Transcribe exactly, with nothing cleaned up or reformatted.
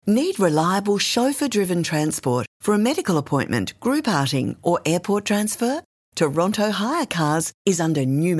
Need reliable chauffeur-driven transport for a medical appointment, group outing or airport transfer? Toronto Hire Cars is under new